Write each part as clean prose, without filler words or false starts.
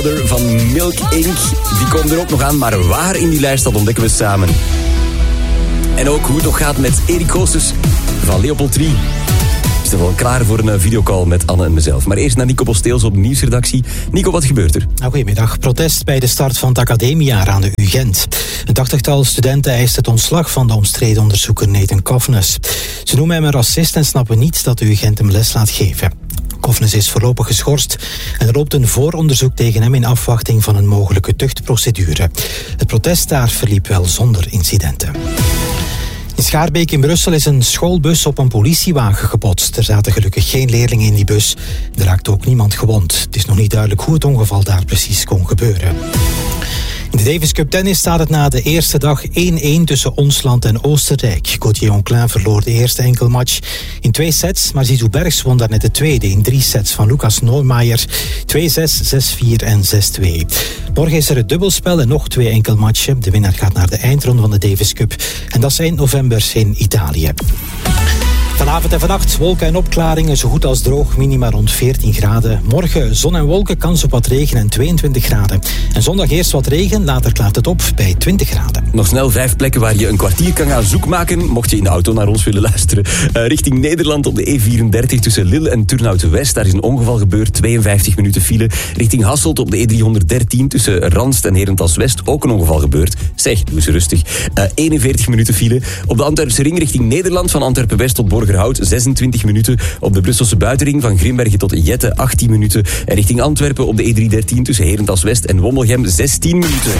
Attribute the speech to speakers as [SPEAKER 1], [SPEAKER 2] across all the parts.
[SPEAKER 1] Van Milk Inc. Die komen er ook nog aan, maar waar in die lijst, dat ontdekken we samen. En ook hoe het nog gaat met Erik Goossens van Leopold 3. Is er wel klaar voor een videocall met Anne en mezelf. Maar eerst naar Nico Posteels op de nieuwsredactie. Nico, wat gebeurt er?
[SPEAKER 2] Goedemiddag. Protest bij de start van het academiejaar aan de UGent. Een 80-tal studenten eist het ontslag van de omstreden onderzoeker Nathan Kovnes. Ze noemen hem een racist en snappen niet dat de UGent hem les laat geven. Kovnes is voorlopig geschorst en er loopt een vooronderzoek tegen hem in afwachting van een mogelijke tuchtprocedure. Het protest daar verliep wel zonder incidenten. In Schaarbeek in Brussel is een schoolbus op een politiewagen gebotst. Er zaten gelukkig geen leerlingen in die bus. Er raakte ook niemand gewond. Het is nog niet duidelijk hoe het ongeval daar precies kon gebeuren. In de Davis Cup tennis staat het na de eerste dag 1-1 tussen ons land en Oostenrijk. Gauthier Onclin verloor de eerste enkelmatch in 2 sets, maar Zizou Bergs won daarnet de tweede in 3 sets van Lucas Neumeier. 2-6, 6-4 en 6-2. Morgen is er het dubbelspel en nog 2 enkelmatchen. De winnaar gaat naar de eindronde van de Davis Cup. En dat is eind november in Italië. Vanavond en vannacht wolken en opklaringen, zo goed als droog, minima rond 14 graden. Morgen zon en wolken, kans op wat regen en 22 graden. En zondag eerst wat regen, later klaart het op bij 20 graden.
[SPEAKER 1] Nog snel 5 plekken waar je een kwartier kan gaan zoekmaken, mocht je in de auto naar ons willen luisteren. Richting Nederland op de E34 tussen Lille en Turnhout-West. Daar is een ongeval gebeurd, 52 minuten file. Richting Hasselt op de E313 tussen Ranst en Herentals-West ook een ongeval gebeurd. Zeg, doe eens rustig. 41 minuten file. Op de Antwerpse ring richting Nederland van Antwerpen-West tot Borgerhout 26 minuten. Op de Brusselse buitenring van Grimbergen tot Jette 18 minuten. En richting Antwerpen op de E313 tussen Herentals-West en Wommelgem 16 minuten.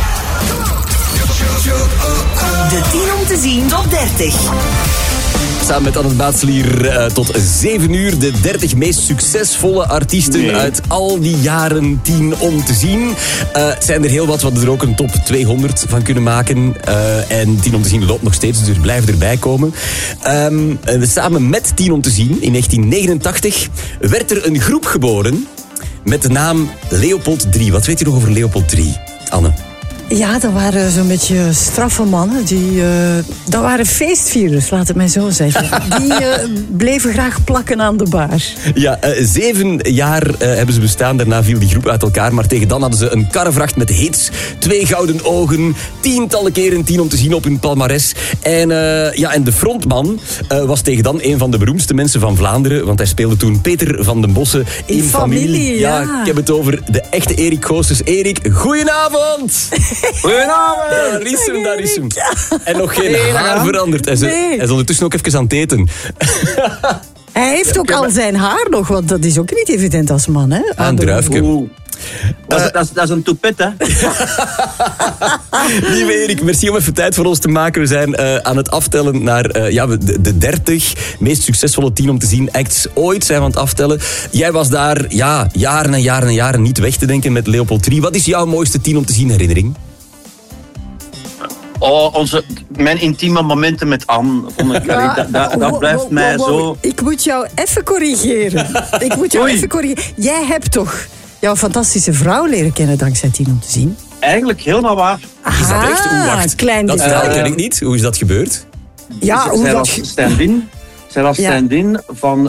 [SPEAKER 3] De 10 om te zien top 30.
[SPEAKER 1] Samen met Anne Baatselier tot 7 uur. De 30 meest succesvolle artiesten uit al die jaren 10 om te zien. Zijn er heel wat, we hadden er ook een top 200 van kunnen maken. En 10 om te zien loopt nog steeds, dus blijven erbij komen. Samen met 10 om te zien, in 1989, werd er een groep geboren met de naam Leopold 3. Wat weet je nog over Leopold 3, Anne?
[SPEAKER 4] Ja, dat waren zo'n beetje straffe mannen. Dat waren feestvierers, laat het mij zo zeggen. Die bleven graag plakken aan de bar.
[SPEAKER 1] Ja, 7 jaar hebben ze bestaan. Daarna viel die groep uit elkaar. Maar tegen dan hadden ze een karrevracht met hits. 2 gouden ogen. Tientallen keren 10 om te zien op hun palmares. En de frontman was tegen dan een van de beroemdste mensen van Vlaanderen. Want hij speelde toen Peter van den Bossen in Familie. Ja, ik heb het over de echte Erik Goossens. Erik, goedenavond!
[SPEAKER 5] Goedenavond!
[SPEAKER 1] Daar is hem. En nog geen haar veranderd. Hij is ondertussen ook even aan het eten.
[SPEAKER 4] Hij heeft ook al zijn haar nog, want dat is ook niet evident als man, hè?
[SPEAKER 1] Een druifje.
[SPEAKER 5] Dat is een toepet, hè?
[SPEAKER 1] Lieve Erik, merci om even tijd voor ons te maken. We zijn aan het aftellen naar de 30 meest succesvolle 10 om te zien acts ooit zijn we aan het aftellen. Jij was daar jaren en jaren en jaren niet weg te denken met Leopold 3. Wat is jouw mooiste 10 om te zien herinnering?
[SPEAKER 5] Mijn intieme momenten met Anne. Dat blijft mij zo...
[SPEAKER 4] Ik moet jou even corrigeren. Jij hebt toch jouw fantastische vrouw leren kennen dankzij 10 om te zien?
[SPEAKER 5] Eigenlijk helemaal waar.
[SPEAKER 1] Is dat echt? Wacht.
[SPEAKER 4] Klein
[SPEAKER 1] dat ken ik niet. Hoe is dat gebeurd?
[SPEAKER 4] Ja,
[SPEAKER 5] Zij was stand-in van...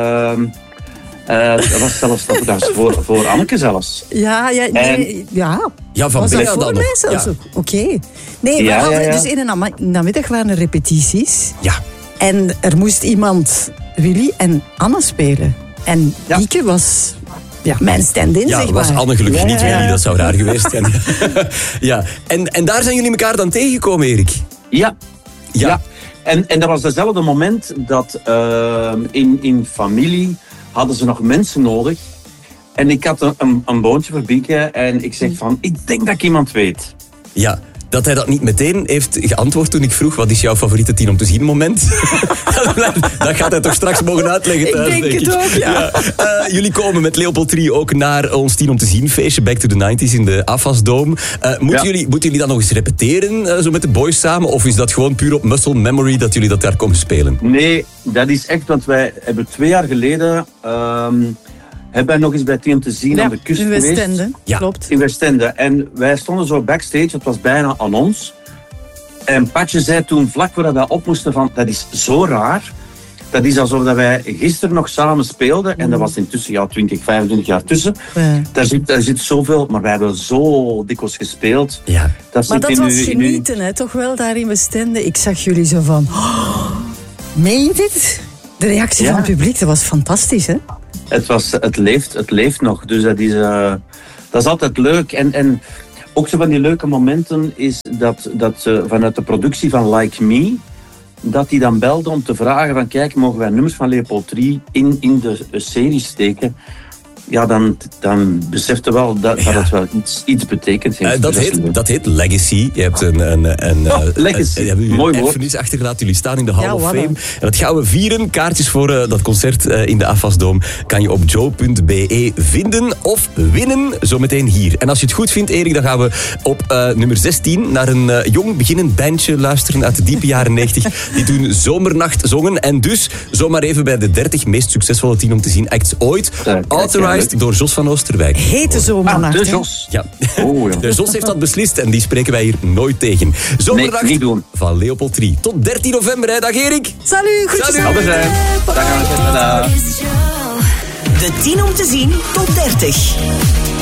[SPEAKER 5] dat was zelfs voor Anneke zelfs.
[SPEAKER 4] Ja,
[SPEAKER 1] van
[SPEAKER 4] was
[SPEAKER 1] dat
[SPEAKER 4] voor mij zelfs ook? Oké. Nee, dus in een namiddag waren er repetities.
[SPEAKER 1] Ja.
[SPEAKER 4] En er moest iemand Willy en Anne spelen. En Dieke was... Ja, mijn stand-in, zeg maar.
[SPEAKER 1] Was Anne gelukkig niet Willy, dat zou raar geweest zijn. Ja. En daar zijn jullie elkaar dan tegengekomen, Erik?
[SPEAKER 5] Ja. En dat was hetzelfde moment dat in Familie hadden ze nog mensen nodig. En ik had een boontje voor Bieke en ik zeg van, ik denk dat ik iemand weet.
[SPEAKER 1] Ja. Dat hij dat niet meteen heeft geantwoord toen ik vroeg... wat is jouw favoriete 10 om te zien moment? Dat gaat hij toch straks mogen uitleggen thuis,
[SPEAKER 4] denk ik. Het ook, ja.
[SPEAKER 1] Jullie komen met Leopold 3 ook naar ons 10 om te zien feestje... Back to the 90s in de Afasdome. Moeten jullie dat nog eens repeteren, zo met de boys samen? Of is dat gewoon puur op muscle memory dat jullie dat daar komen spelen?
[SPEAKER 5] Nee, dat is echt, want wij hebben 2 jaar geleden... hebben wij nog eens bij 10 om te zien aan de kust geweest.
[SPEAKER 4] In Westende, klopt.
[SPEAKER 5] In Westende. En wij stonden zo backstage, het was bijna aan ons. En Patje zei toen, vlak voordat wij op moesten, van dat is zo raar Dat is alsof dat wij gisteren nog samen speelden. En dat was intussen 20, 25 jaar tussen.
[SPEAKER 4] Ja.
[SPEAKER 5] Daar zit zoveel, maar wij hebben zo dikwijls gespeeld.
[SPEAKER 1] Ja.
[SPEAKER 4] Maar dat was genieten, hè? Toch wel, daar in Westende. Ik zag jullie zo van... meen je dit? De reactie van het publiek, dat was fantastisch, hè?
[SPEAKER 5] Het leeft nog. Dus dat is altijd leuk. En ook zo van die leuke momenten is dat vanuit de productie van Like Me, dat die dan belde om te vragen van kijk, mogen wij nummers van Leopold 3 in de serie steken? Ja, dan beseft je wel dat het wel iets betekent.
[SPEAKER 1] Dat heet Legacy. Je hebt
[SPEAKER 5] Legacy.
[SPEAKER 1] Mooi woord. Erfenis achtergelaten. Jullie staan in de Hall of Fame. En dat gaan we vieren. Kaartjes voor dat concert in de Afasdome kan je op joe.be vinden of winnen zometeen hier. En als je het goed vindt, Erik, dan gaan we op nummer 16 naar een jong beginnend bandje luisteren uit de diepe jaren 90. Die toen Zomernacht zongen. En dus zomaar even bij de 30 meest succesvolle 10 om te zien acts ooit. Authorized door Jos van Oosterwijk.
[SPEAKER 4] Hete Zomernacht.
[SPEAKER 5] De Jos.
[SPEAKER 1] Ja.
[SPEAKER 5] Oh, ja.
[SPEAKER 1] De Jos heeft dat beslist en die spreken wij hier nooit tegen. Zomernacht
[SPEAKER 5] niet doen.
[SPEAKER 1] van Leopold 3. Tot 13 november, hè. Dag Erik.
[SPEAKER 4] Salut, goed
[SPEAKER 1] Salut.
[SPEAKER 5] Dag zijn. Dag gaan we.
[SPEAKER 3] De 10 om te zien tot 30.